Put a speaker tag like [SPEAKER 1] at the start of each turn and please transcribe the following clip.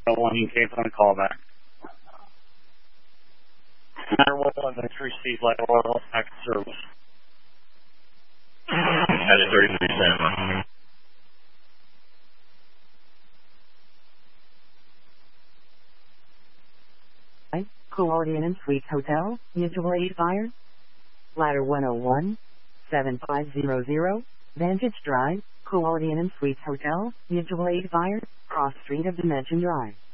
[SPEAKER 1] one in case on a callback. Ladder 101, that's received Ladder 101 back to service.
[SPEAKER 2] Ladder 33
[SPEAKER 3] Coordinate and Suites Hotel, Mutual Aid Fire. Ladder 101, 7500, Vantage Drive, Coordinate and Suites Hotel, Mutual Aid Fire, Cross Street of Dimension Drive.